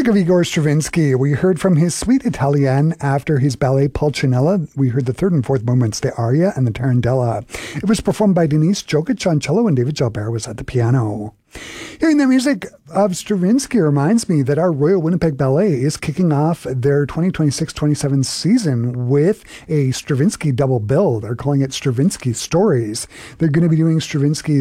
music of Igor Stravinsky. We heard from his Suite Italienne after his ballet Pulcinella. We heard the third and fourth movements, the aria and the tarantella. It was performed by Denise Jokic on cello and David Gilbert was at the piano. Hearing the music of Stravinsky reminds me that our Royal Winnipeg Ballet is kicking off their 2026-27 season with a Stravinsky double bill. They're calling it Stravinsky Stories. They're going to be doing Stravinsky's